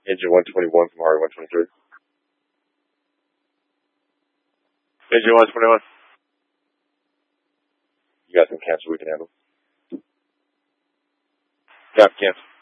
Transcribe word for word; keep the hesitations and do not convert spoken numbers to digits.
Engine one twenty-one from Hardy one twenty-three. Engine one twenty-one. You got some cancel we can handle. Cap cancel.